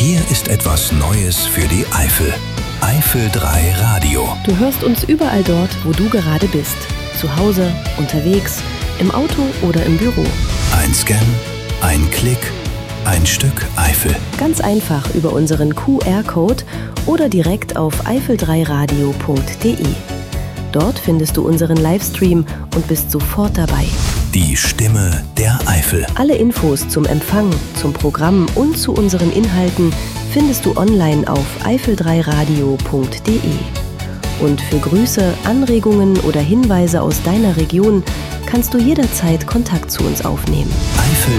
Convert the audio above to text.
Hier ist etwas Neues für die Eifel. Eifel 3 Radio. Du hörst uns überall dort, wo du gerade bist. Zu Hause, unterwegs, im Auto oder im Büro. Ein Scan, ein Klick, ein Stück Eifel. Ganz einfach über unseren QR-Code oder direkt auf eifel3radio.de. Dort findest du unseren Livestream und bist sofort dabei. Die Stimme der Eifel. Alle Infos zum Empfang, zum Programm und zu unseren Inhalten findest du online auf eifel3radio.de. Und für Grüße, Anregungen oder Hinweise aus deiner Region kannst du jederzeit Kontakt zu uns aufnehmen. Eifel